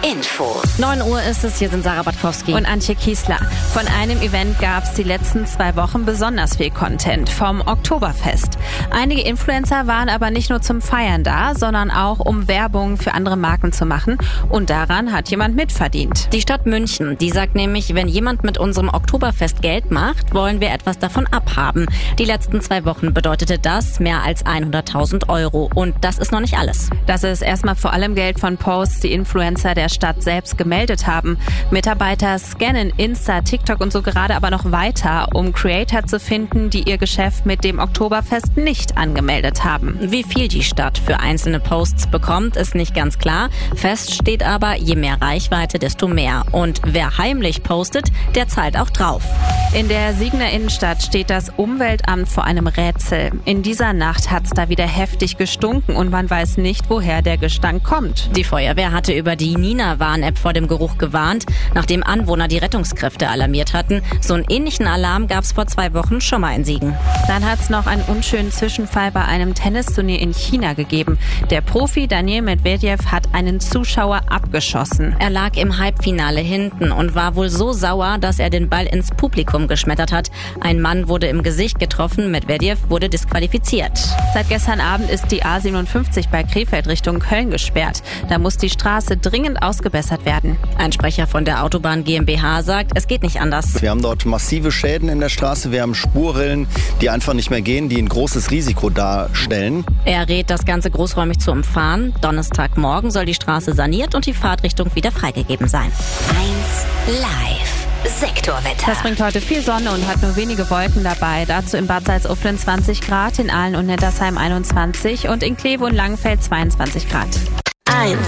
Info. 9 Uhr ist es, hier sind Sarah Batkowski und Antje Kiesler. Von einem Event gab es die letzten 2 Wochen besonders viel Content, vom Oktoberfest. Einige Influencer waren aber nicht nur zum Feiern da, sondern auch um Werbung für andere Marken zu machen. Und daran hat jemand mitverdient. Die Stadt München, die sagt nämlich, wenn jemand mit unserem Oktoberfest Geld macht, wollen wir etwas davon abhaben. Die letzten 2 Wochen bedeutete das mehr als 100.000 €. Und das ist noch nicht alles. Das ist erstmal vor allem Geld von Posts, die Influencer der Stadt selbst gemeldet haben. Mitarbeiter scannen Insta, TikTok und so gerade aber noch weiter, um Creator zu finden, die ihr Geschäft mit dem Oktoberfest nicht angemeldet haben. Wie viel die Stadt für einzelne Posts bekommt, ist nicht ganz klar. Fest steht aber, je mehr Reichweite, desto mehr. Und wer heimlich postet, der zahlt auch drauf. In der Siegener Innenstadt steht das Umweltamt vor einem Rätsel. In dieser Nacht hat's da wieder heftig gestunken und man weiß nicht, woher der Gestank kommt. Die Feuerwehr hatte über die Nina-Warn-App vor dem Geruch gewarnt, nachdem Anwohner die Rettungskräfte alarmiert hatten. So einen ähnlichen Alarm gab's vor 2 Wochen schon mal in Siegen. Dann hat's noch einen unschönen Zwischenfall bei einem Tennisturnier in China gegeben. Der Profi Daniil Medvedev hat einen Zuschauer abgeschossen. Er lag im Halbfinale hinten und war wohl so sauer, dass er den Ball ins Publikum geschmettert hat. Ein Mann wurde im Gesicht getroffen, Medvedev wurde disqualifiziert. Seit gestern Abend ist die A57 bei Krefeld Richtung Köln gesperrt. Da muss die Straße dringend ausgebessert werden. Ein Sprecher von der Autobahn GmbH sagt, es geht nicht anders. Wir haben dort massive Schäden in der Straße. Wir haben Spurrillen, die einfach nicht mehr gehen, die ein großes Risiko darstellen. Er rät, das Ganze großräumig zu umfahren. Donnerstagmorgen soll die Straße saniert und die Fahrtrichtung wieder freigegeben sein. 1 Live. Sektorwetter. Das bringt heute viel Sonne und hat nur wenige Wolken dabei. Dazu in Bad Salzuflen 20 Grad, in Aalen und Nettersheim 21 und in Kleve und Langenfeld 22 Grad. 1